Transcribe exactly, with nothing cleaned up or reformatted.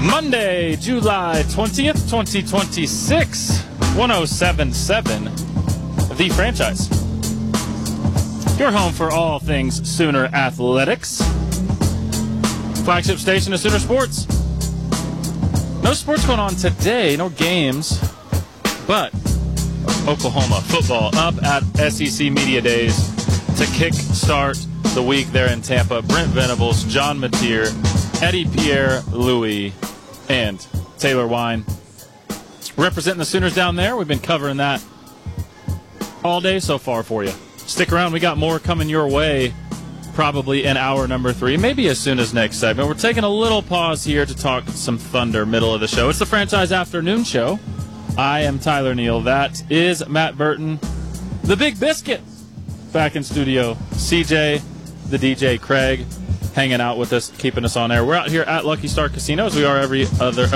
Monday, July twentieth, twenty twenty-six, one oh seven point seven, The Franchise. Your home for all things Sooner Athletics. Flagship station of Sooner Sports. No sports going on today, no games, but Oklahoma football up at S E C Media Days to kick start the week there in Tampa. Brent Venables, John Mateer, Eddie Pierre-Louis, and Taylor Wine representing the Sooners down there. We've been covering that all day so far for you. Stick around. We got more coming your way probably in hour number three, maybe as soon as next segment. We're taking a little pause here to talk some Thunder middle of the show. It's the Franchise Afternoon Show. I am Tyler Neal. That is Matt Burton. The Big Biscuit back in studio. C J, the D J Craig, hanging out with us, keeping us on air. We're out here at Lucky Star Casino as we are every other